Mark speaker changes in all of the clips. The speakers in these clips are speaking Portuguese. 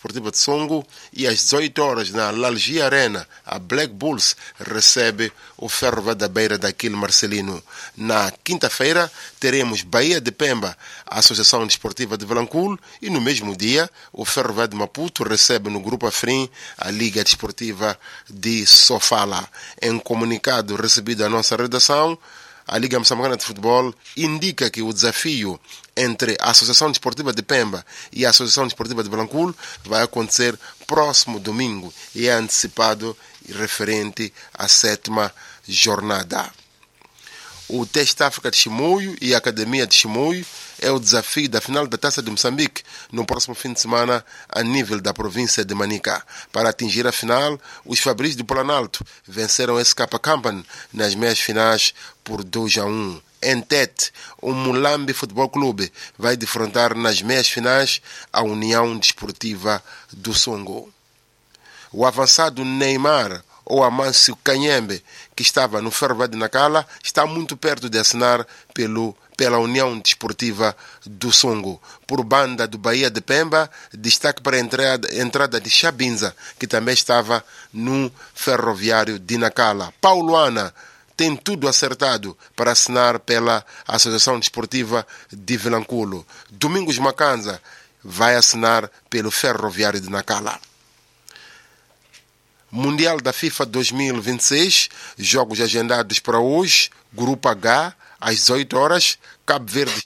Speaker 1: Desportiva de Songo, e às 18 horas na Lalgia Arena, a Black Bulls recebe o Ferro Velho da Beira daquele Marcelino. Na quinta-feira teremos Bahia de Pemba, a Associação Desportiva de Vilanculo, e no mesmo dia o Ferro Velho de Maputo recebe no Grupo Afrim a Liga Desportiva de Sofala. Em comunicado recebido à nossa redação, a Liga Moçambicana de Futebol indica que o desafio entre a Associação Desportiva de Pemba e a Associação Desportiva de Vilanculo vai acontecer próximo domingo e é antecipado referente à 7ª jornada. O Teste África de Chimoio e a Academia de Chimoio é o desafio da final da Taça de Moçambique no próximo fim de semana a nível da província de Manica. Para atingir a final, os Fabris do Planalto venceram a SK Company nas meias finais por 2-1. Em Tete, o Mulambi Futebol Clube vai defrontar nas meias finais a União Desportiva do Songo. O avançado Neymar, ou Amâncio Canhembe, que estava no Ferro Velho de Nacala, está muito perto de assinar pela União Desportiva do Songo. Por banda do Bahia de Pemba, destaque para a entrada de Chabinza, que também estava no Ferroviário de Nacala. Paulo Ana tem tudo acertado para assinar pela Associação Desportiva de Vilanculo. Domingos Macanza vai assinar pelo Ferroviário de Nacala. Mundial da FIFA 2026, jogos agendados para hoje, Grupo H, às 18 horas, Cabo Verde.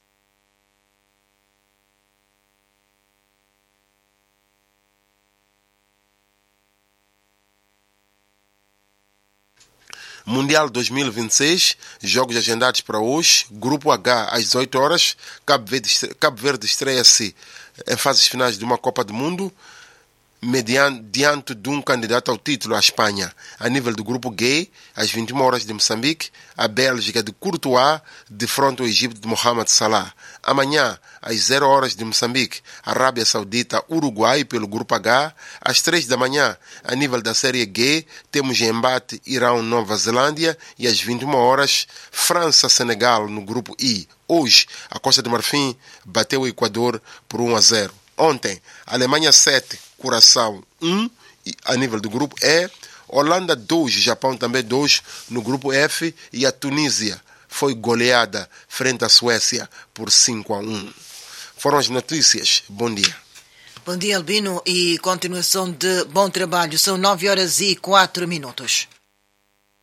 Speaker 1: Mundial 2026, jogos agendados para hoje, Grupo H, às 18 horas, Cabo Verde estreia-se em fases finais de uma Copa do Mundo, diante de um candidato ao título, a Espanha. A nível do Grupo G, às 21 horas de Moçambique, a Bélgica de Courtois defronta o Egito de Mohamed Salah. Amanhã, às 0 horas de Moçambique, Arábia Saudita, Uruguai pelo Grupo H. Às 3 da manhã, a nível da Série G, temos embate Irão-Nova Zelândia. E às 21 horas, França-Senegal no Grupo I. Hoje, a Costa do Marfim bateu o Equador por 1-0. Ontem, Alemanha 7, Curaçao 1, a nível do Grupo E. Holanda 2, Japão também 2 no Grupo F. E a Tunísia foi goleada frente à Suécia por 5-1. Foram as notícias. Bom dia.
Speaker 2: Bom dia, Albino, e continuação de bom trabalho. São 9 horas e 4 minutos.